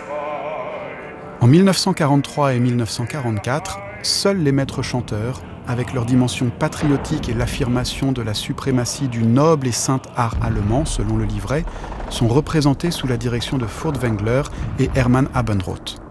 En 1943 et 1944, seuls les maîtres chanteurs, avec leur dimension patriotique et l'affirmation de la suprématie du noble et saint art allemand, selon le livret, sont représentés sous la direction de Furtwängler et Hermann Abendroth.